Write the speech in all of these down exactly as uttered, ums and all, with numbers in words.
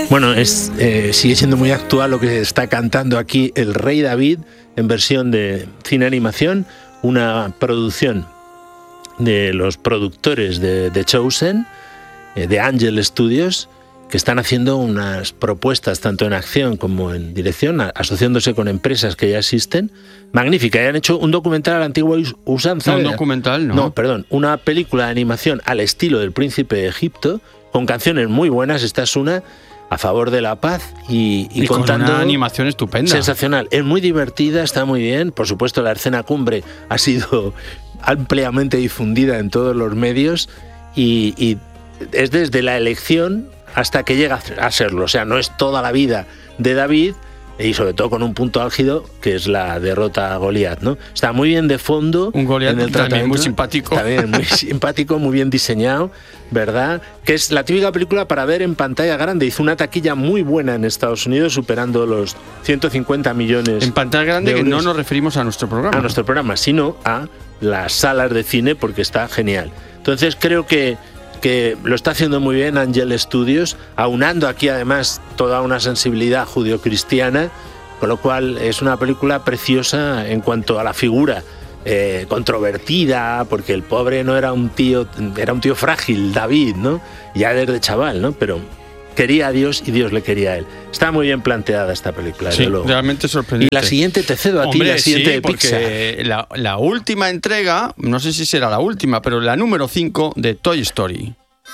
Bueno, es, eh, sigue siendo muy actual lo que está cantando aquí el Rey David en versión de cine animación, una producción de los productores de The Chosen, eh, de Angel Studios, que están haciendo unas propuestas tanto en acción como en dirección, asociándose con empresas que ya existen, magnífica. Y han hecho un documental a la antigua usanza. No, un documental, no. No, perdón, una película de animación al estilo del Príncipe de Egipto, con canciones muy buenas. Esta es una a favor de la paz y, y, y contando con una animación estupenda. Sensacional, es muy divertida, está muy bien. Por supuesto, la escena cumbre ha sido ampliamente difundida en todos los medios y, y es desde la elección hasta que llega a serlo. O sea, no es toda la vida de David, y sobre todo con un punto álgido que es la derrota a Goliat, ¿no? Está muy bien de fondo. Un Goliat también muy simpático. También muy simpático, muy bien diseñado, ¿verdad? Que es la típica película para ver en pantalla grande. Hizo una taquilla muy buena en Estados Unidos, superando los ciento cincuenta millones. En pantalla grande, que no nos referimos a nuestro programa. A nuestro programa, sino a las salas de cine, porque está genial. Entonces creo que que lo está haciendo muy bien Angel Studios, aunando aquí además toda una sensibilidad judio-cristiana, con lo cual es una película preciosa en cuanto a la figura eh, controvertida, porque el pobre no era un tío, era un tío frágil, David, ¿no? Ya desde chaval, ¿no? Pero quería a Dios y Dios le quería a él. Está muy bien planteada esta película. Sí, luego. Realmente sorprendente. Y la siguiente te cedo a Hombre, ti, la siguiente sí, de Pixar. La, la última entrega, no sé si será la última, pero la número cinco de Toy Story.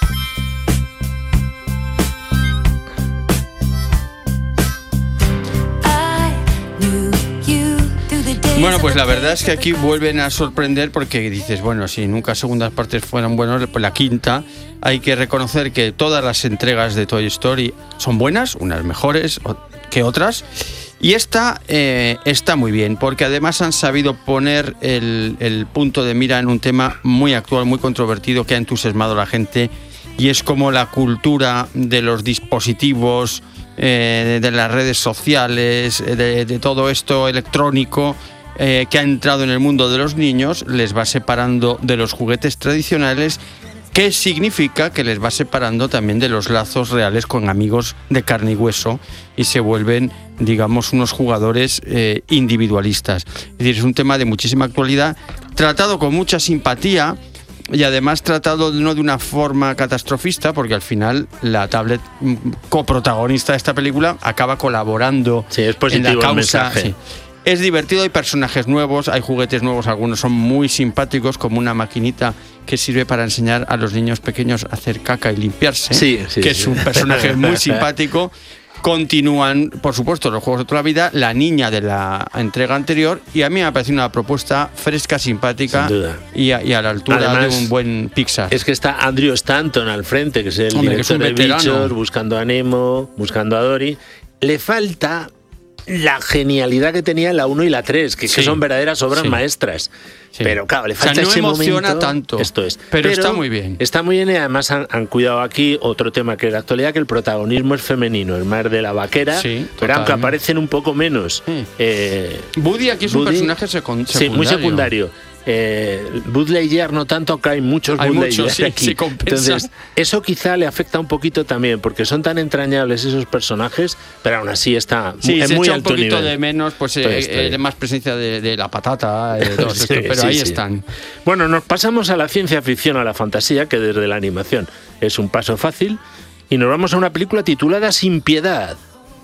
Bueno, pues la verdad es que aquí vuelven a sorprender porque dices, bueno, si nunca segundas partes fueran buenas, pues la quinta, hay que reconocer que todas las entregas de Toy Story son buenas, unas mejores que otras, y esta eh, está muy bien, porque además han sabido poner el, el punto de mira en un tema muy actual, muy controvertido, que ha entusiasmado a la gente, y es como la cultura de los dispositivos, eh, de las redes sociales, de, de todo esto electrónico, Eh, que ha entrado en el mundo de los niños, les va separando de los juguetes tradicionales, que significa que les va separando también de los lazos reales con amigos de carne y hueso, y se vuelven, digamos, unos jugadores eh, individualistas. Es decir, es un tema de muchísima actualidad, tratado con mucha simpatía y además tratado no de una forma catastrofista, porque al final la tablet coprotagonista de esta película acaba colaborando sí, es positivo en la causa. El mensaje. Sí. Es divertido, hay personajes nuevos, hay juguetes nuevos, algunos son muy simpáticos, como una maquinita que sirve para enseñar a los niños pequeños a hacer caca y limpiarse, sí, sí, que sí. es un personaje muy simpático. Continúan, por supuesto, los juegos de toda la vida, la niña de la entrega anterior, y a mí me ha parecido una propuesta fresca, simpática y a, y a la altura Además, de un buen Pixar. Es que está Andrew Stanton al frente, que es el Hombre, director que es un de veterano. Bichos, Buscando a Nemo, Buscando a Dory. Le falta la genialidad que tenía la uno y la tres, que, sí, que son verdaderas obras sí. maestras. Sí. Pero claro, le falta, o sea, no ese emociona momento, tanto. Esto es. Pero, pero está muy bien. Está muy bien, y además han, han cuidado aquí otro tema que es la actualidad, que el protagonismo es femenino, el mar de la vaquera, sí, pero aunque aparecen un poco menos. Sí. Eh, Woody aquí es Woody, un personaje secundario. Sí, muy secundario. Eh, Buzz Lightyear no tanto, aunque hay muchos hay Buzz muchos, Lightyear sí, aquí. sí, Entonces, eso quizá le afecta un poquito también, porque son tan entrañables esos personajes, pero aún así está sí, en se muy echa alto un poquito nivel. de menos, pues eh, eh, más presencia de, de la patata, eh, todo sí, esto, pero sí, ahí sí. están. Bueno, nos pasamos a la ciencia ficción, a la fantasía, que desde la animación es un paso fácil, y nos vamos a una película titulada Sin Piedad.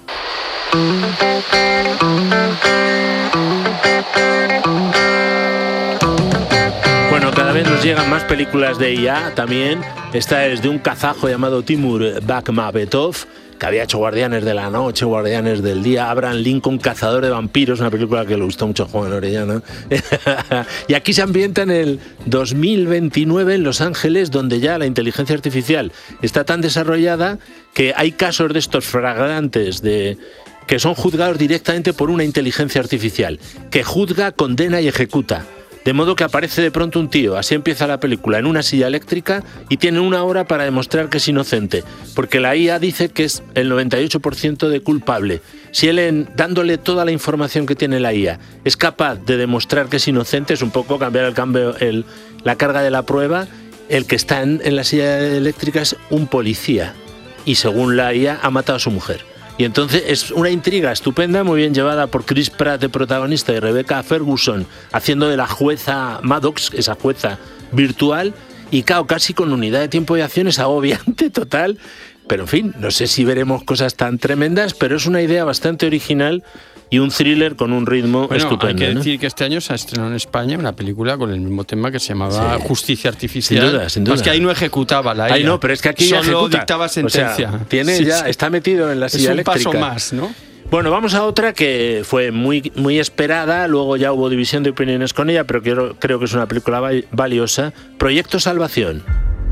Bueno, cada vez nos llegan más películas de I A también. Esta es de un kazajo llamado Timur Bekmambetov, que había hecho Guardianes de la Noche, Guardianes del Día, Abraham Lincoln, Cazador de Vampiros, una película que le gustó mucho a Juan Orellana. Y aquí se ambienta en el dos mil veintinueve en Los Ángeles, donde ya la inteligencia artificial está tan desarrollada que hay casos de estos flagrantes de que son juzgados directamente por una inteligencia artificial, que juzga, condena y ejecuta. De modo que aparece de pronto un tío, así empieza la película, en una silla eléctrica, y tiene una hora para demostrar que es inocente, porque la I A dice que es el noventa y ocho por ciento de culpable. Si él, en, dándole toda la información que tiene la I A, es capaz de demostrar que es inocente, es un poco cambiar el cambio, el, la carga de la prueba. El que está en, en la silla eléctrica es un policía, y según la I A ha matado a su mujer. Y entonces es una intriga estupenda, muy bien llevada por Chris Pratt de protagonista y Rebecca Ferguson haciendo de la jueza Maddox, esa jueza virtual, y claro, casi con unidad de tiempo y acción, es agobiante total. Pero en fin, no sé si veremos cosas tan tremendas, pero es una idea bastante original y un thriller con un ritmo bueno, estupendo. Hay que ¿no? decir que este año se ha estrenado en España una película con el mismo tema que se llamaba Sí. Justicia Artificial. Sin duda, sin duda. Más que ahí no ejecutaba la I A. Ay, no, pero es que aquí ya solo ejecuta. dictaba sentencia. O sea, tiene Sí, ya, sí. está metido en la silla es un eléctrica. paso más, ¿no? Bueno, vamos a otra que fue muy, muy esperada, luego ya hubo división de opiniones con ella, pero quiero, creo que es una película valiosa, Proyecto Salvación,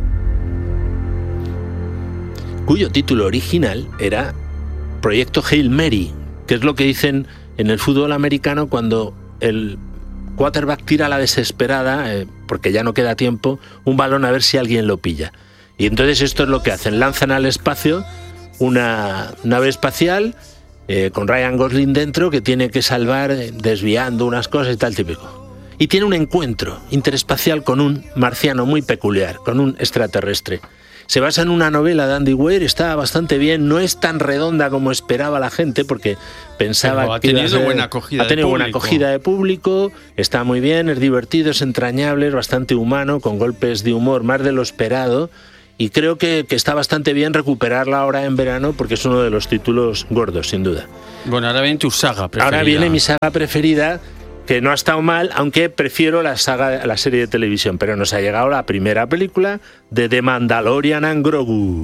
cuyo título original era Proyecto Hail Mary, que es lo que dicen en el fútbol americano cuando el quarterback tira a la desesperada, eh, porque ya no queda tiempo, un balón a ver si alguien lo pilla. Y entonces esto es lo que hacen, lanzan al espacio una nave espacial eh, con Ryan Gosling dentro que tiene que salvar eh, desviando unas cosas y tal típico. Y tiene un encuentro interespacial con un marciano muy peculiar, con un extraterrestre. Se basa en una novela de Andy Weir, está bastante bien, no es tan redonda como esperaba la gente, porque pensaba Pero ha que iba a tenido ser- buena acogida ha tenido de buena público. acogida de público, está muy bien, es divertido, es entrañable, es bastante humano, con golpes de humor más de lo esperado, y creo que, que está bastante bien recuperarla ahora en verano, porque es uno de los títulos gordos, sin duda. Bueno, ahora viene tu saga preferida. Ahora viene mi saga preferida, que no ha estado mal, aunque prefiero la saga, la serie de televisión, pero nos ha llegado la primera película de The Mandalorian and Grogu.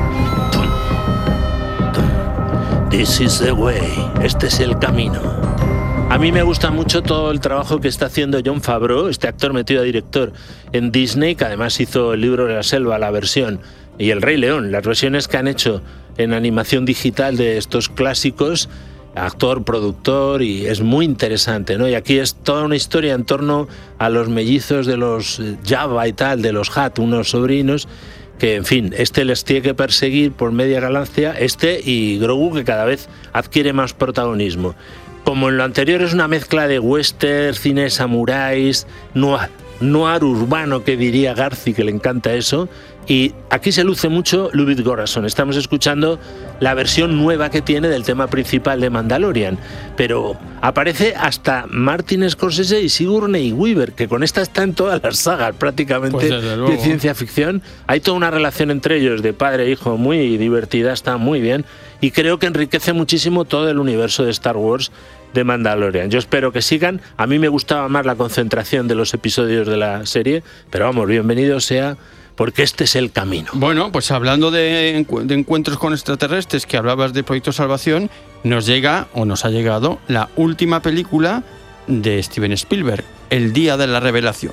This is the way, este es el camino. A mí me gusta mucho todo el trabajo que está haciendo Jon Favreau, este actor metido a director en Disney, que además hizo El libro de la selva, la versión, y El Rey León, las versiones que han hecho en animación digital de estos clásicos, actor, productor, y es muy interesante, ¿no? Y aquí es toda una historia en torno a los mellizos de los Jabba y tal, de los Hutt, unos sobrinos, que, en fin, este les tiene que perseguir por media galaxia, este y Grogu, que cada vez adquiere más protagonismo. Como en lo anterior es una mezcla de western, cine de samuráis, noir, noir urbano, que diría Garci, que le encanta eso, y aquí se luce mucho Ludwig Göransson. Estamos escuchando la versión nueva que tiene del tema principal de Mandalorian, pero aparece hasta Martin Scorsese y Sigourney Weaver, que con esta está en todas las sagas prácticamente Pues desde luego. de ciencia ficción. Hay toda una relación entre ellos de padre e hijo muy divertida, está muy bien, y creo que enriquece muchísimo todo el universo de Star Wars de Mandalorian. Yo espero que sigan. A mí me gustaba más la concentración de los episodios de la serie, pero vamos, bienvenido sea, porque este es el camino. Bueno, pues hablando de, encu- de encuentros con extraterrestres, que hablabas de Proyecto Salvación, nos llega, o nos ha llegado, la última película de Steven Spielberg, El día de la revelación.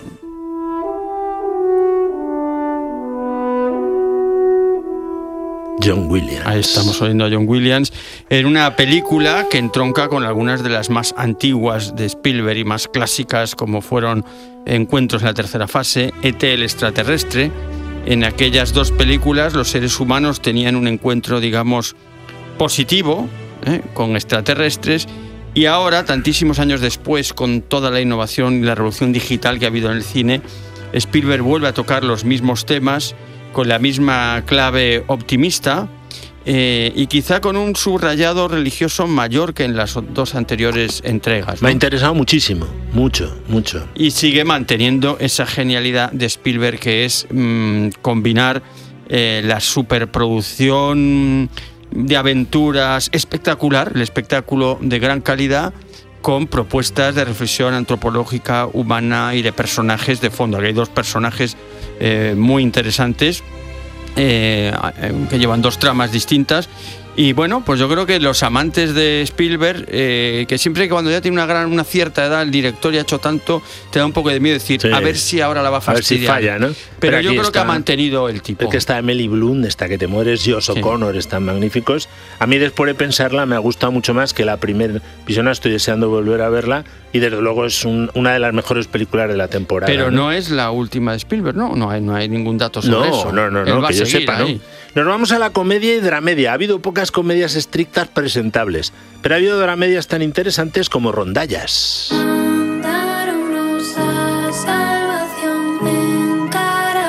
John Williams. Ahí estamos oyendo a John Williams en una película que entronca con algunas de las más antiguas de Spielberg y más clásicas, como fueron Encuentros en la tercera fase, E T el extraterrestre. En aquellas dos películas los seres humanos tenían un encuentro, digamos, positivo, ¿eh? con extraterrestres, y ahora, tantísimos años después, con toda la innovación y la revolución digital que ha habido en el cine, Spielberg vuelve a tocar los mismos temas con la misma clave optimista, eh, y quizá con un subrayado religioso mayor que en las dos anteriores entregas, ¿no? Me ha interesado muchísimo, mucho, mucho. Y sigue manteniendo esa genialidad de Spielberg, que es mmm, combinar eh, la superproducción de aventuras espectacular, el espectáculo de gran calidad, con propuestas de reflexión antropológica, humana y de personajes de fondo. Aquí hay dos personajes eh, muy interesantes eh, que llevan dos tramas distintas. Y bueno, pues yo creo que los amantes de Spielberg, eh, que siempre que cuando ya tiene una gran, una cierta edad, el director ya ha hecho tanto, te da un poco de miedo decir, Sí. a ver si ahora la va a A ver si fastidiar. falla, ¿no? Pero, Pero yo aquí creo que está- ha mantenido el tipo. Es que está Emily Blunt, está que te mueres, Josh Sí. O'Connor, están magníficos. A mí, después de pensarla, me ha gustado mucho más que la primera visión. Estoy deseando volver a verla, y desde luego es un- una de las mejores películas de la temporada. Pero no es la última de Spielberg, ¿no? No hay, no hay ningún dato No, sobre eso. no, no, Él no, va que a yo seguir sepa, ¿no? ahí. Nos vamos a la comedia y dramedia. Ha habido pocas comedias estrictas presentables, pero ha habido dramedias tan interesantes como Rondallas. Mandaron a salvación en carabela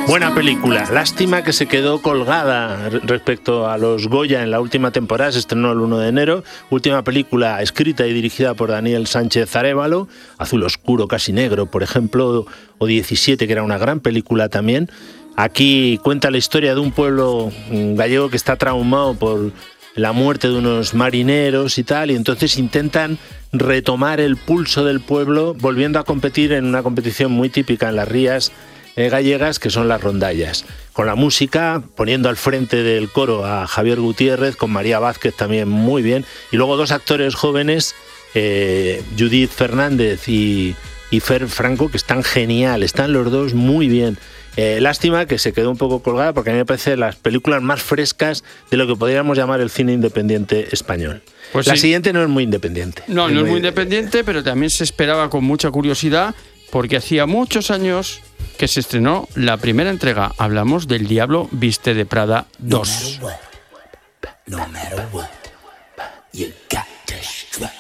Buena película. Lástima que se quedó colgada respecto a los Goya en la última temporada. Se estrenó el uno de enero. Última película escrita y dirigida por Daniel Sánchez Arévalo. Azul oscuro, casi negro, por ejemplo, o diecisiete, que era una gran película también. Aquí cuenta la historia de un pueblo gallego que está traumado por la muerte de unos marineros y tal, y entonces intentan retomar el pulso del pueblo volviendo a competir en una competición muy típica en las rías eh, gallegas, que son las rondallas. Con la música, poniendo al frente del coro a Javier Gutiérrez, con María Vázquez también muy bien, y luego dos actores jóvenes, eh, Judith Fernández y, y Fer Franco, que están genial, están los dos muy bien. Eh, lástima que se quedó un poco colgada, porque a mí me parece las películas más frescas de lo que podríamos llamar el cine independiente español. Pues la sí. Siguiente no es muy independiente. No, es no muy... es muy independiente, pero también se esperaba con mucha curiosidad, porque hacía muchos años que se estrenó la primera entrega. Hablamos del Diablo Viste de Prada dos. No matter what, you got to strut.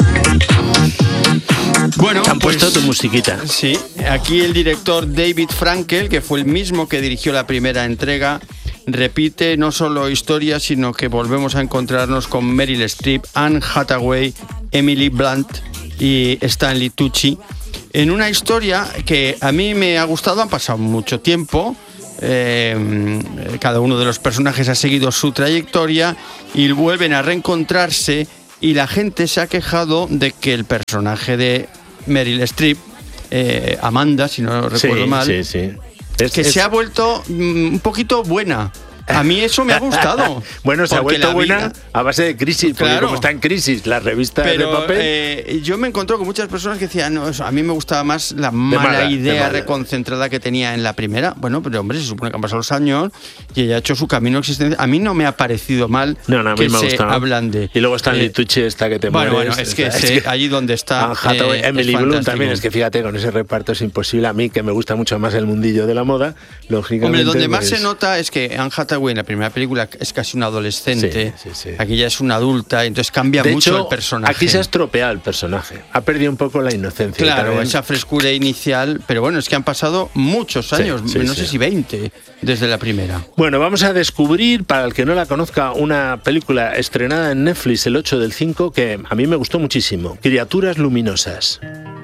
Bueno, te han pues, puesto tu musiquita. Sí, aquí el director David Frankel, que fue el mismo que dirigió la primera entrega, repite no solo historia, sino que volvemos a encontrarnos con Meryl Streep, Anne Hathaway, Emily Blunt y Stanley Tucci, en una historia que a mí me ha gustado. Han pasado mucho tiempo, eh, cada uno de los personajes ha seguido su trayectoria y vuelven a reencontrarse, y la gente se ha quejado de que el personaje de Meryl Streep, eh, Amanda, si no recuerdo sí, mal, sí, sí. Es, que es... se ha vuelto mm, un poquito buena. A mí eso me ha gustado. Bueno, se ha vuelto buena vida... a base de crisis, porque claro, como está en crisis la revista pero, de papel... Eh, yo me encontré con muchas personas que decían, no, eso, a mí me gustaba más la mala, mala idea reconcentrada que tenía en la primera. Bueno, pero hombre, se supone que han pasado los años y ella ha hecho su camino existencial. A mí no me ha parecido mal no, no, a mí que me se gustado. hablan de... Y luego está el eh, Tucci esta que te bueno, mueres. Bueno, es que, o sea, se, es que allí donde está... Hathaway, eh, Emily Blunt también, es que fíjate, con ese reparto es imposible. A mí, que me gusta mucho más el mundillo de la moda, lógicamente... Hombre, donde más pues... se nota es que Anne Hathaway en la primera película es casi una adolescente, sí, sí, sí. Aquí ya es una adulta, entonces cambia de mucho hecho, el personaje. Aquí se ha estropeado el personaje, ha perdido un poco la inocencia. Claro, también... esa frescura inicial, pero bueno, es que han pasado muchos años, sí, sí, no sí. sé si veinte, desde la primera. Bueno, vamos a descubrir, para el que no la conozca, una película estrenada en Netflix el ocho del cinco, que a mí me gustó muchísimo, Criaturas Luminosas.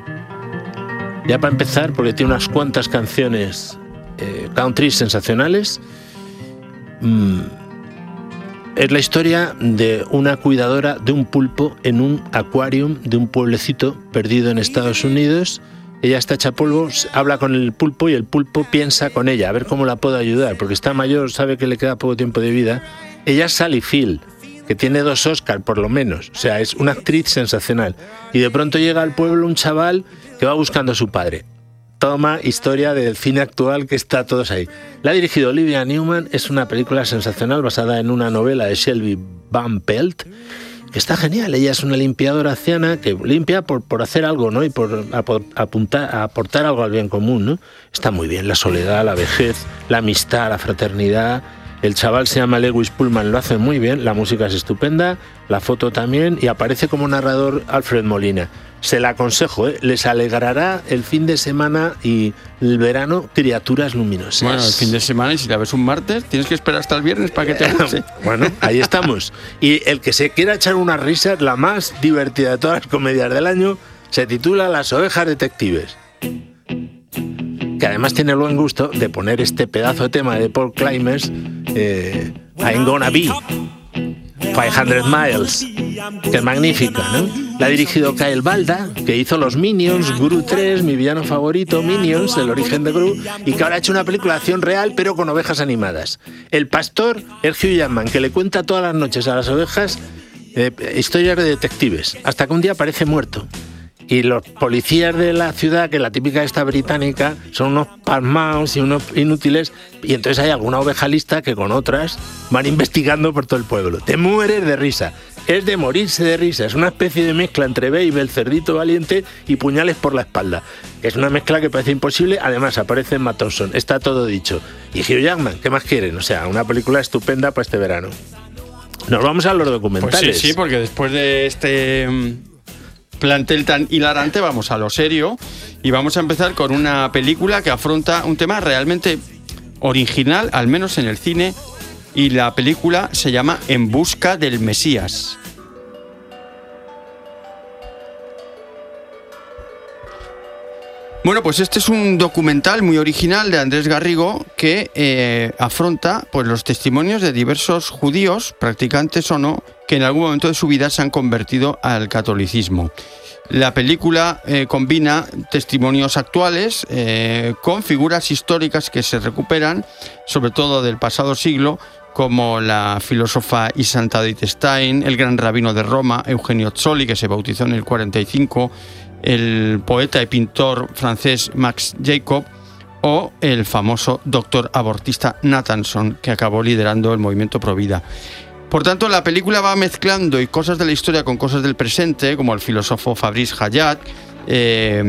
Ya para empezar, porque tiene unas cuantas canciones eh, country sensacionales. Mm. Es la historia de una cuidadora de un pulpo en un acuarium de un pueblecito perdido en Estados Unidos. Ella está hecha polvo, habla con el pulpo y el pulpo piensa con ella, a ver cómo la puedo ayudar, porque está mayor, sabe que le queda poco tiempo de vida. Ella es Sally Field, que tiene dos Oscars por lo menos, o sea, es una actriz sensacional. Y de pronto llega al pueblo un chaval que va buscando a su padre. Toma historia del cine actual, que está todos ahí. La ha dirigido Olivia Newman, es una película sensacional basada en una novela de Shelby Van Pelt, que está genial. Ella es una limpiadora anciana que limpia por, por hacer algo, ¿no? Y por apuntar, aportar algo al bien común, ¿no? Está muy bien, la soledad, la vejez, la amistad, la fraternidad. El chaval se llama Lewis Pullman, lo hace muy bien, la música es estupenda, la foto también, y aparece como narrador Alfred Molina. Se la aconsejo, ¿eh? Les alegrará el fin de semana y el verano, Criaturas Luminosas. Bueno, el fin de semana, y si la ves un martes, tienes que esperar hasta el viernes para que te guste. Bueno, ahí estamos. Y el que se quiera echar unas risas, la más divertida de todas las comedias del año, se titula Las ovejas detectives. Que además tiene el buen gusto de poner este pedazo de tema de Paul Climbers, eh, I'm Gonna Be quinientos Miles, que es magnífica, ¿no? La ha dirigido Kyle Balda, que hizo Los Minions, Gru tres, mi villano favorito, Minions, el origen de Gru, y que ahora ha hecho una película de acción real, pero con ovejas animadas. El pastor es Hugh Jackman, que le cuenta todas las noches a las ovejas eh, historias de detectives, hasta que un día aparece muerto. Y los policías de la ciudad, que la típica esta británica, son unos pasmaos y unos inútiles, y entonces hay alguna oveja lista que con otras van investigando por todo el pueblo. Te mueres de risa. Es de morirse de risa. Es una especie de mezcla entre Babe, el cerdito valiente, y Puñales por la espalda. Es una mezcla que parece imposible. Además, aparece Emma Thompson. Está todo dicho. Y Hugh Jackman, ¿qué más quieren? O sea, una película estupenda para este verano. Nos vamos a los documentales. Pues sí, sí, porque después de este plantel tan hilarante vamos a lo serio y vamos a empezar con una película que afronta un tema realmente original, al menos en el cine, y la película se llama En busca del Mesías. Bueno, pues este es un documental muy original de Andrés Garrigo que eh, afronta pues, los testimonios de diversos judíos, practicantes o no, que en algún momento de su vida se han convertido al catolicismo. La película eh, combina testimonios actuales eh, con figuras históricas que se recuperan, sobre todo del pasado siglo, como la filósofa Isanta Edith Stein, el gran rabino de Roma, Eugenio Zolli, que se bautizó en el cuarenta y cinco, el poeta y pintor francés Max Jacob, o el famoso doctor abortista Nathanson, que acabó liderando el movimiento Provida. Por tanto, la película va mezclando y cosas de la historia con cosas del presente, como el filósofo Fabrice Hayat, eh,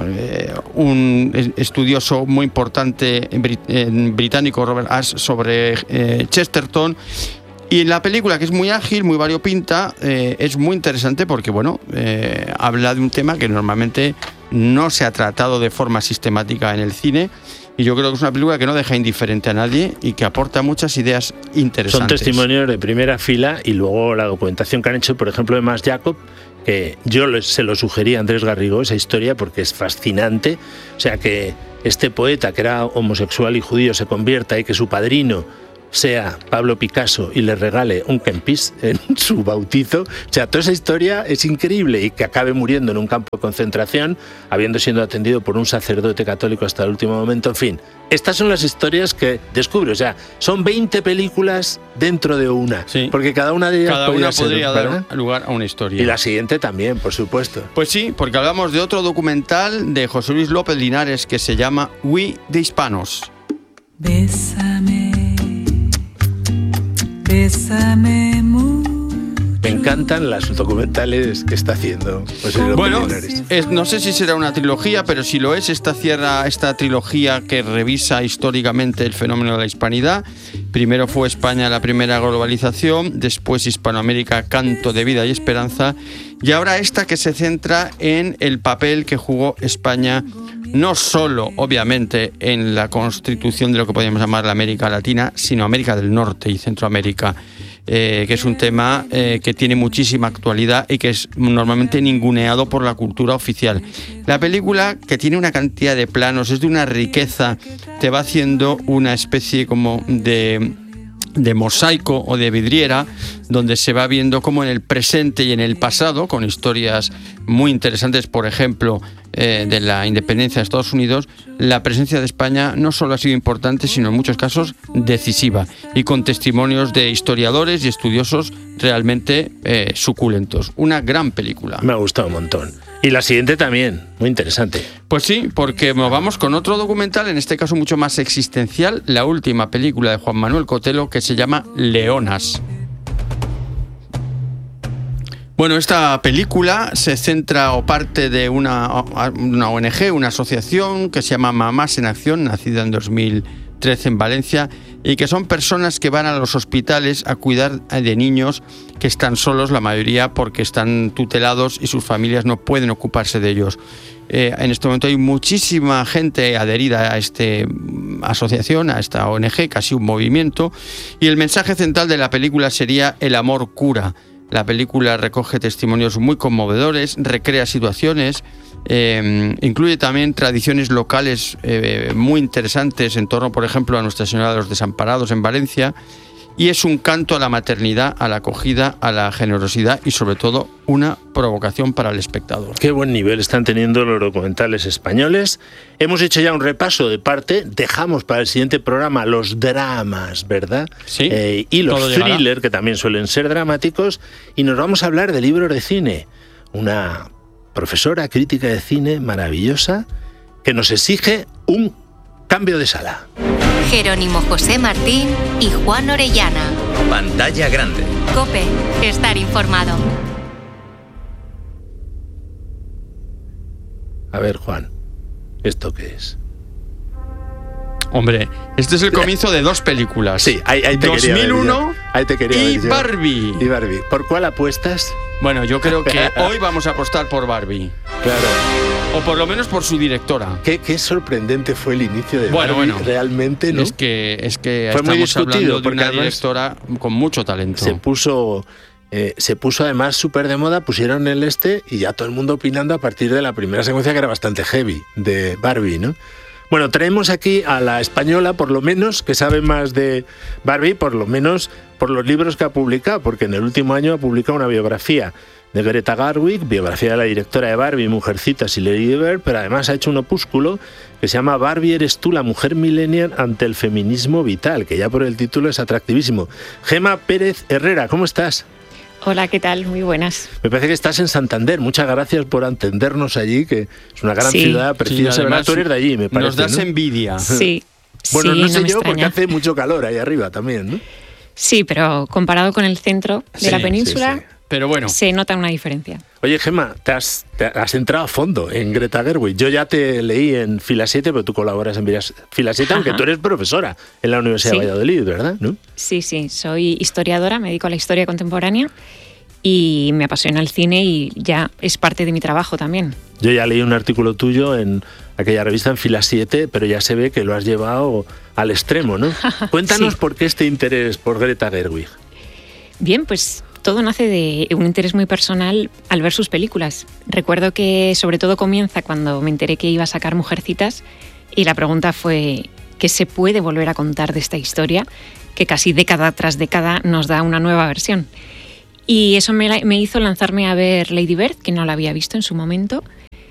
un estudioso muy importante británico, Robert Ashe, sobre eh, Chesterton. Y la película, que es muy ágil, muy variopinta, eh, es muy interesante porque, bueno, eh, habla de un tema que normalmente no se ha tratado de forma sistemática en el cine. Y yo creo que es una película que no deja indiferente a nadie y que aporta muchas ideas interesantes. Son testimonios de primera fila y luego la documentación que han hecho, por ejemplo, de Max Jacob, que yo se lo sugerí a Andrés Garrigo, esa historia, porque es fascinante. O sea, que este poeta que era homosexual y judío se convierta y que su padrino sea Pablo Picasso y le regale un kempis en su bautizo. O sea, toda esa historia es increíble, y que acabe muriendo en un campo de concentración, habiendo sido atendido por un sacerdote católico hasta el último momento. En fin, estas son las historias que descubre. O sea, son veinte películas dentro de una, sí, porque cada una de ellas cada podría una podría ser, dar lugar a una historia. Y la siguiente también, por supuesto. Pues sí, porque hablamos de otro documental de José Luis López Linares que se llama We de Hispanos. Bésame, bésame mucho. Me encantan las documentales que está haciendo José Luis López Bueno, Linares. es, no sé si será una trilogía, pero si lo es, esta cierra esta trilogía que revisa históricamente el fenómeno de la hispanidad. Primero fue España, la primera globalización, después Hispanoamérica, canto de vida y esperanza, y ahora esta que se centra en el papel que jugó España, no solo, obviamente, en la constitución de lo que podríamos llamar la América Latina, sino América del Norte y Centroamérica, eh, que es un tema eh, que tiene muchísima actualidad y que es normalmente ninguneado por la cultura oficial. La película, que tiene una cantidad de planos, es de una riqueza, te va haciendo una especie como de... de mosaico o de vidriera, donde se va viendo cómo en el presente y en el pasado, con historias muy interesantes, por ejemplo, eh, de la independencia de Estados Unidos, la presencia de España no solo ha sido importante, sino en muchos casos decisiva, y con testimonios de historiadores y estudiosos realmente eh, suculentos. Una gran película. Me ha gustado un montón. Y la siguiente también, muy interesante. Pues sí, porque nos vamos con otro documental, en este caso mucho más existencial, la última película de Juan Manuel Cotelo, que se llama Leonas. Bueno, esta película se centra o parte de una, una O N G, una asociación que se llama Mamás en Acción, nacida en dos mil trece en Valencia, y que son personas que van a los hospitales a cuidar de niños que están solos, la mayoría porque están tutelados y sus familias no pueden ocuparse de ellos. Eh, en este momento hay muchísima gente adherida a esta asociación, a esta O N G, casi un movimiento, y el mensaje central de la película sería el amor cura. La película recoge testimonios muy conmovedores, recrea situaciones, eh, incluye también tradiciones locales eh, muy interesantes en torno, por ejemplo, a Nuestra Señora de los Desamparados en Valencia, y es un canto a la maternidad, a la acogida, a la generosidad y sobre todo una provocación para el espectador. Qué buen nivel están teniendo los documentales españoles. Hemos hecho ya un repaso de parte, dejamos para el siguiente programa los dramas, ¿verdad? Sí. Eh, y los thrillers, que también suelen ser dramáticos, y nos vamos a hablar de libros de cine. Una profesora crítica de cine maravillosa que nos exige un cambio de sala. Jerónimo José Martín y Juan Orellana. Pantalla grande. COPE. Estar informado. A ver, Juan, ¿esto qué es? Hombre, este es el comienzo de dos películas. Sí, ahí, ahí te dos mil uno quería ver yo. Ahí te quería y ver yo. Barbie. Y Barbie. ¿Por cuál apuestas? Bueno, yo creo que hoy vamos a apostar por Barbie. Claro. O por lo menos por su directora. Qué, qué sorprendente fue el inicio de bueno, Barbie, bueno, realmente, ¿no? Es que, es que fue muy estamos discutido, hablando de una directora con mucho talento. Se puso... Eh, se puso además súper de moda, pusieron el este y ya todo el mundo opinando a partir de la primera secuencia que era bastante heavy de Barbie, ¿no? Bueno, traemos aquí a la española, por lo menos, que sabe más de Barbie, por lo menos por los libros que ha publicado, porque en el último año ha publicado una biografía de Greta Gerwig, biografía de la directora de Barbie, Mujercitas y Lady Bird, pero además ha hecho un opúsculo que se llama Barbie, eres tú, la mujer millennial ante el feminismo vital, que ya por el título es atractivísimo. Gema Pérez Herrera, ¿cómo estás? Hola, ¿qué tal? Muy buenas. Me parece que estás en Santander. Muchas gracias por atendernos allí, que es una gran sí. ciudad preciosa. Sí, además, tú eres de allí, me parece. Nos das ¿no? envidia. Sí. Bueno, sí, no sé no yo, extraña. porque hace mucho calor ahí arriba también, ¿no? Sí, pero comparado con el centro de Sí, la península, sí, sí. Pero bueno. se nota una diferencia. Oye, Gemma, te has, te has entrado a fondo en Greta Gerwig. Yo ya te leí en Fila siete, pero tú colaboras en Fila siete, aunque tú eres profesora en la Universidad Sí. de Valladolid, ¿verdad? ¿No? Sí, sí, soy historiadora, me dedico a la historia contemporánea y me apasiona el cine y ya es parte de mi trabajo también. Yo ya leí un artículo tuyo en aquella revista en Fila siete, pero ya se ve que lo has llevado al extremo, ¿no? Cuéntanos Sí. por qué este interés por Greta Gerwig. Bien, pues todo nace de un interés muy personal al ver sus películas. Recuerdo que sobre todo comienza cuando me enteré que iba a sacar Mujercitas y la pregunta fue ¿qué se puede volver a contar de esta historia que casi década tras década nos da una nueva versión? Y eso me, me hizo lanzarme a ver Lady Bird, que no la había visto en su momento,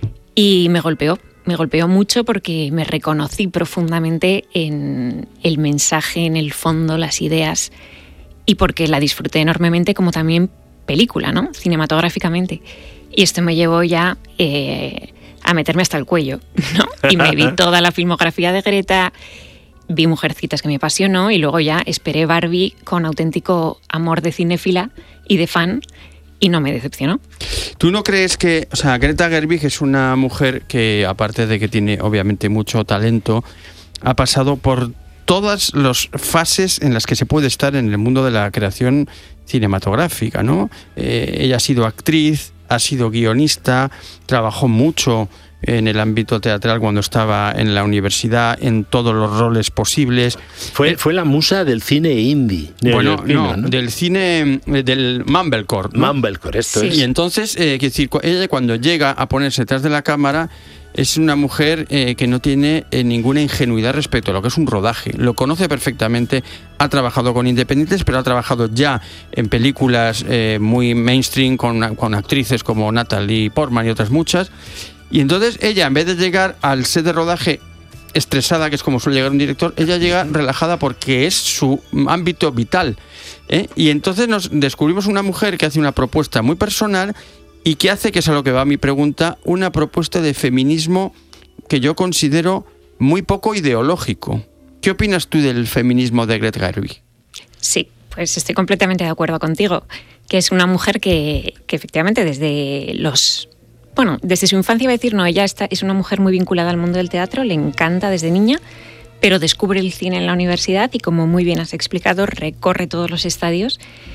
y me golpeó. Me golpeó mucho porque me reconocí profundamente en el mensaje, en el fondo, las ideas, y porque la disfruté enormemente como también película, ¿no? Cinematográficamente. Y esto me llevó ya eh, a meterme hasta el cuello, ¿no? Y me vi toda la filmografía de Greta, vi Mujercitas, que me apasionó, y luego ya esperé Barbie con auténtico amor de cinéfila y de fan, y no me decepcionó. ¿Tú no crees que, o sea, Greta Gerwig es una mujer que, aparte de que tiene obviamente mucho talento, ha pasado por todas las fases en las que se puede estar en el mundo de la creación cinematográfica, ¿no? Eh, ella ha sido actriz, ha sido guionista, trabajó mucho en el ámbito teatral cuando estaba en la universidad, en todos los roles posibles. Fue, fue la musa del cine indie. Bueno, no, ¿no? Del cine, del Mumblecore, ¿no? Mumblecore, esto Sí. es. Y entonces, eh, quiero decir, ella cuando llega a ponerse detrás de la cámara es una mujer eh, que no tiene eh, ninguna ingenuidad respecto a lo que es un rodaje. Lo conoce perfectamente, ha trabajado con independientes, pero ha trabajado ya en películas eh, muy mainstream con, con actrices como Natalie Portman y otras muchas. Y entonces ella, en vez de llegar al set de rodaje estresada, que es como suele llegar un director, ella llega relajada porque es su ámbito vital, ¿eh? Y entonces nos descubrimos una mujer que hace una propuesta muy personal y que hace, que es a lo que va mi pregunta, una propuesta de feminismo que yo considero muy poco ideológico. ¿Qué opinas tú del feminismo de Greta Gerwig? Sí, pues estoy completamente de acuerdo contigo, que es una mujer que, que efectivamente desde los... Bueno, desde su infancia iba a decir, no, ella está, es una mujer muy vinculada al mundo del teatro, le encanta desde niña, pero descubre el cine en la universidad y, como muy bien has explicado, recorre todos los estadios.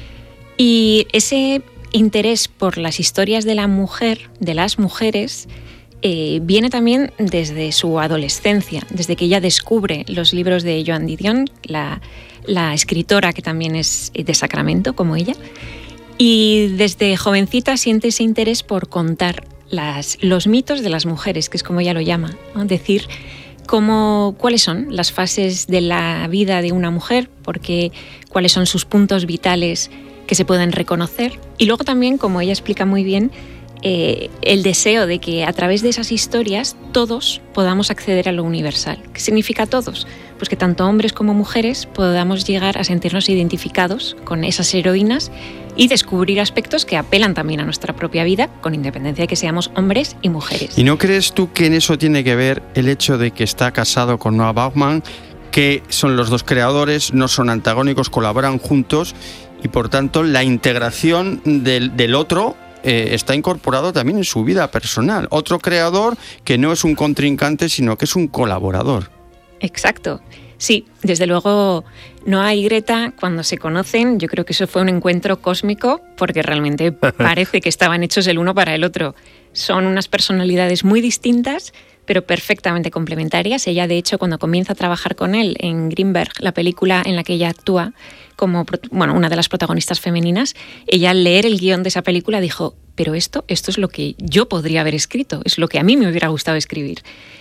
Y ese interés por las historias de la mujer, de las mujeres, eh, viene también desde su adolescencia, desde que ella descubre los libros de Joan Didion, la, la escritora que también es de Sacramento, como ella, y desde jovencita siente ese interés por contar Las, los mitos de las mujeres, que es como ella lo llama, ¿no? Decir cómo, cuáles son las fases de la vida de una mujer, porque cuáles son sus puntos vitales que se pueden reconocer, y luego también, como ella explica muy bien, eh, el deseo de que a través de esas historias todos podamos acceder a lo universal. ¿Qué significa todos? Pues que tanto hombres como mujeres podamos llegar a sentirnos identificados con esas heroínas y descubrir aspectos que apelan también a nuestra propia vida, con independencia de que seamos hombres y mujeres. ¿Y no crees tú que en eso tiene que ver el hecho de que está casado con Noah Baumbach, que son los dos creadores, no son antagónicos, colaboran juntos, y por tanto la integración del, del otro eh, está incorporado también en su vida personal? Otro creador que no es un contrincante, sino que es un colaborador. Exacto. Sí, desde luego Noah y Greta, cuando se conocen, yo creo que eso fue un encuentro cósmico porque realmente parece que estaban hechos el uno para el otro. Son unas personalidades muy distintas, pero perfectamente complementarias. Ella, de hecho, cuando comienza a trabajar con él en Greenberg, la película en la que ella actúa como, bueno, una de las protagonistas femeninas, ella al leer el guión de esa película dijo, pero esto, esto es lo que yo podría haber escrito, es lo que a mí me hubiera gustado escribir.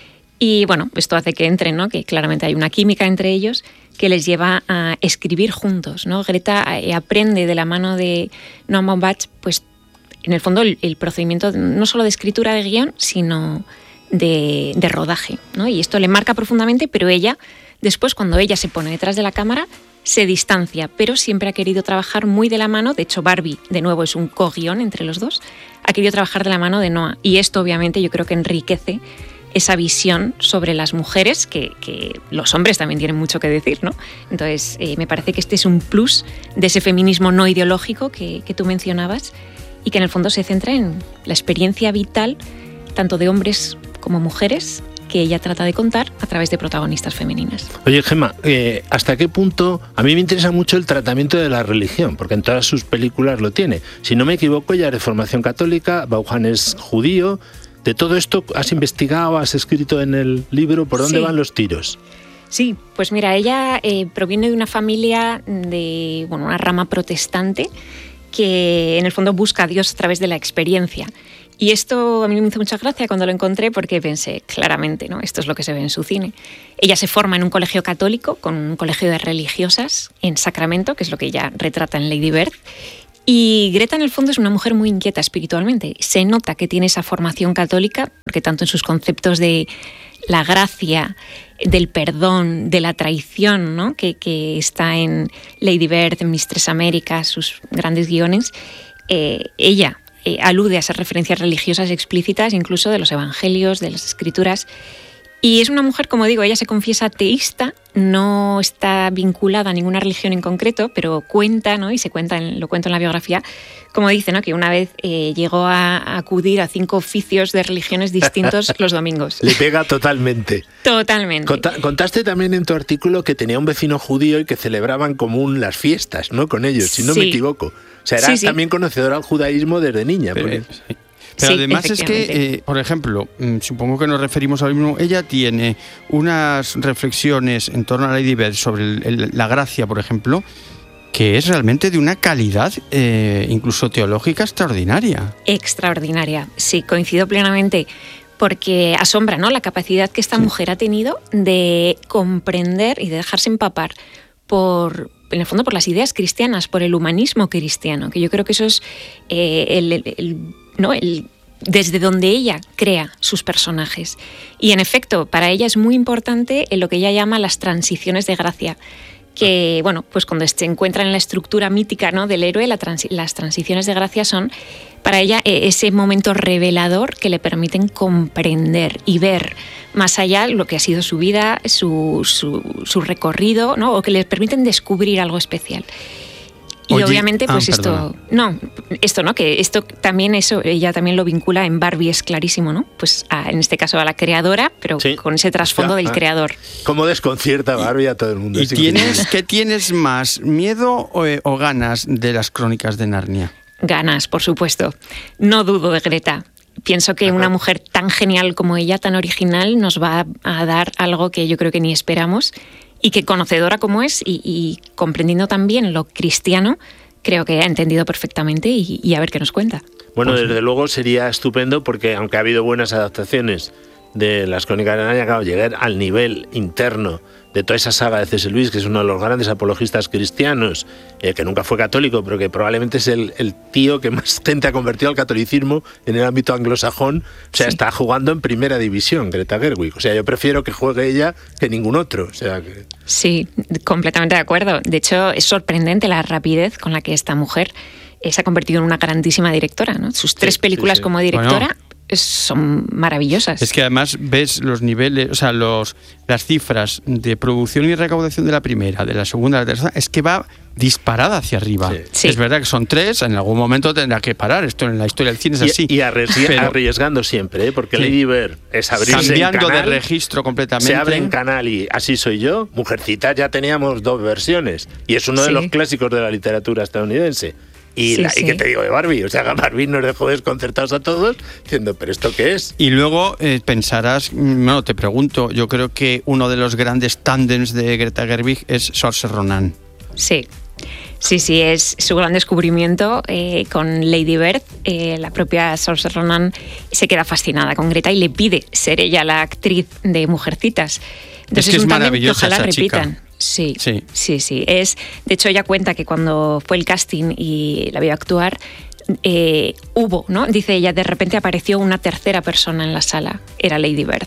Y bueno, esto hace que entren, ¿no? Que claramente hay una química entre ellos que les lleva a escribir juntos, ¿no? Greta aprende de la mano de Noah Baumbach, pues en el fondo el, el procedimiento no solo de escritura de guión, sino de, de rodaje, ¿no? Y esto le marca profundamente, pero ella, después cuando ella se pone detrás de la cámara, se distancia, pero siempre ha querido trabajar muy de la mano. De hecho, Barbie, de nuevo, es un co-guión entre los dos, ha querido trabajar de la mano de Noah. Y esto, obviamente, yo creo que enriquece esa visión sobre las mujeres, que, que los hombres también tienen mucho que decir, ¿no? Entonces, eh, me parece que este es un plus de ese feminismo no ideológico que, que tú mencionabas y que en el fondo se centra en la experiencia vital tanto de hombres como mujeres que ella trata de contar a través de protagonistas femeninas. Oye, Gemma, eh, ¿hasta qué punto? A mí me interesa mucho el tratamiento de la religión, porque en todas sus películas lo tiene. Si no me equivoco, ella es de formación católica, Vaughan es judío. ¿De todo esto has investigado, has escrito en el libro? ¿Por dónde sí. van los tiros? Sí, pues mira, ella eh, proviene de una familia de, bueno, una rama protestante que en el fondo busca a Dios a través de la experiencia. Y esto a mí me hizo mucha gracia cuando lo encontré porque pensé, claramente, ¿no? Esto es lo que se ve en su cine. Ella se forma en un colegio católico, con un colegio de religiosas en Sacramento, que es lo que ella retrata en Lady Bird. Y Greta, en el fondo, es una mujer muy inquieta espiritualmente. Se nota que tiene esa formación católica, porque tanto en sus conceptos de la gracia, del perdón, de la traición, ¿no? que, que está en Lady Bird, en Mistress América, sus grandes guiones, eh, ella eh, alude a esas referencias religiosas explícitas, incluso de los evangelios, de las escrituras. Y es una mujer, como digo, ella se confiesa ateísta, no está vinculada a ninguna religión en concreto, pero cuenta, ¿no? Y se cuenta, en, lo cuento en la biografía, como dice, ¿no? Que una vez eh, llegó a, a acudir a cinco oficios de religiones distintos los domingos. Le pega totalmente. Totalmente. Conta, contaste también en tu artículo que tenía un vecino judío y que celebraban común las fiestas, ¿no? Con ellos, si no sí. me equivoco. O sea, era sí, sí. también conocedora del judaísmo desde niña. Pero, porque... sí. Pero sí, además es que, eh, por ejemplo, supongo que nos referimos ahora mismo, ella tiene unas reflexiones en torno a Lady Bird sobre el, el, la gracia, por ejemplo, que es realmente de una calidad eh, incluso teológica extraordinaria. Extraordinaria, sí, coincido plenamente, porque asombra, ¿no?, la capacidad que esta sí. mujer ha tenido de comprender y de dejarse empapar por... en el fondo por las ideas cristianas, por el humanismo cristiano, que yo creo que eso es eh, el, el, el, ¿no? el, desde donde ella crea sus personajes. Y en efecto, para ella es muy importante en lo que ella llama las transiciones de gracia, que bueno, pues cuando se encuentra en la estructura mítica, ¿no?, del héroe, la transi- las transiciones de gracia son para ella ese momento revelador que le permiten comprender y ver más allá lo que ha sido su vida, su, su, su recorrido, ¿no?, o que le permiten descubrir algo especial. Y Oye, obviamente, pues ah, esto, no, esto, ¿no? Que esto también, eso, ella también lo vincula en Barbie, es clarísimo, ¿no? Pues a, en este caso a la creadora, pero sí. con ese trasfondo del creador. ¿Cómo desconcierta Barbie a todo el mundo? ¿Y tienes, qué tienes más, miedo o, o ganas de las Crónicas de Narnia? Ganas, por supuesto. No dudo de Greta. Pienso que Ajá. una mujer tan genial como ella, tan original, nos va a dar algo que yo creo que ni esperamos. Y que conocedora como es y, y comprendiendo también lo cristiano, creo que ha entendido perfectamente y, y a ver qué nos cuenta. Bueno, pues, desde luego sería estupendo porque aunque ha habido buenas adaptaciones de las Crónicas de Narnia, claro, llegar al nivel interno de toda esa saga de C S Lewis, que es uno de los grandes apologistas cristianos, eh, que nunca fue católico, pero que probablemente es el, el tío que más gente ha convertido al catolicismo en el ámbito anglosajón. O sea, sí. está jugando en primera división, Greta Gerwig. O sea, yo prefiero que juegue ella que ningún otro. O sea, que... Sí, completamente de acuerdo. De hecho, es sorprendente la rapidez con la que esta mujer se ha convertido en una grandísima directora, ¿no? Sus tres sí, películas sí, sí. como directora... Bueno. es- son maravillosas. Es que además ves los niveles, o sea, los, las cifras de producción y recaudación de la primera, de la segunda, de la tercera, es que va disparada hacia arriba. Sí. Sí. Es verdad que son tres, en algún momento tendrá que parar. Esto en la historia del cine es así. Y, y arries- Pero arriesgando siempre, ¿eh? porque Sí. Lady Bird es abrirse cambiando en canal, de registro completamente. se abre en canal y Así soy yo. Mujercita ya teníamos dos versiones y es uno de Sí. los clásicos de la literatura estadounidense. Y, Sí, la, sí. ¿y qué te digo de Barbie? O sea, Barbie nos dejó desconcertados a todos diciendo, ¿pero esto qué es? Y luego eh, pensarás, mm, bueno, te pregunto, yo creo que uno de los grandes tándems de Greta Gerwig es Saoirse Ronan. Sí. Sí, sí, es su gran descubrimiento eh, con Lady Bird. Eh, la propia Saoirse Ronan se queda fascinada con Greta y le pide ser ella la actriz de Mujercitas. Entonces Es que es un tándem maravillosa ojalá esa chica. repitan. Sí, Sí. sí, sí. Es, de hecho, ella cuenta que cuando fue el casting y la vio actuar, eh, hubo, ¿no? Dice ella, de repente apareció una tercera persona en la sala, era Lady Bird.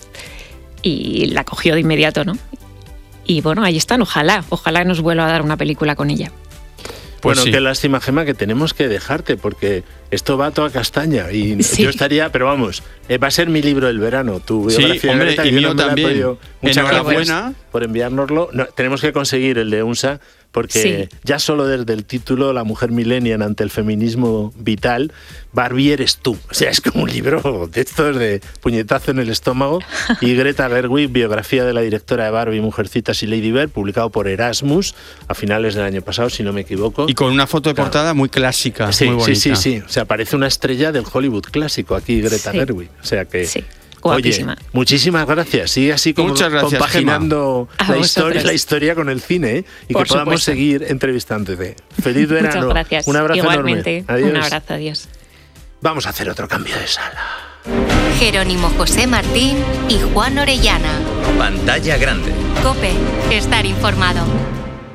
Y la cogió de inmediato, ¿no? Y bueno, ahí están, ojalá, ojalá nos vuelva a dar una película con ella. Pues Bueno, sí. qué lástima, Gemma, que tenemos que dejarte porque esto va a toda castaña y Sí. yo estaría, pero vamos, eh, va a ser mi libro del verano, tu Sí, biografía de hombre, Greta, y que yo mío no me la he también. podido- Muchas Enhorabuena. gracias por enviárnoslo. No, tenemos que conseguir el de U N S A porque Sí. ya solo desde el título, La mujer millennial ante el feminismo vital, Barbie eres tú. O sea, es como un libro de estos de puñetazo en el estómago. Y Greta Gerwig, biografía de la directora de Barbie, Mujercitas y Lady Bird, publicado por Erasmus a finales del año pasado, si no me equivoco. Y con una foto de Claro. portada muy clásica, Sí, muy sí, bonita. sí, sí. O sea, parece una estrella del Hollywood clásico aquí, Greta Sí. Gerwig. O sea que. Sí, guapísima. Oye, muchísimas gracias. Sigue así como Muchas gracias, compaginando Gemma. A la historia, vosotros. la historia con el cine, ¿eh? Y Por que podamos supuesto. seguir entrevistándote. Feliz verano. Muchas gracias. Un abrazo Igualmente, enorme. Adiós. un abrazo, adiós. Vamos a hacer otro cambio de sala. Jerónimo José Martín y Juan Orellana. Pantalla grande. COPE. Estar informado.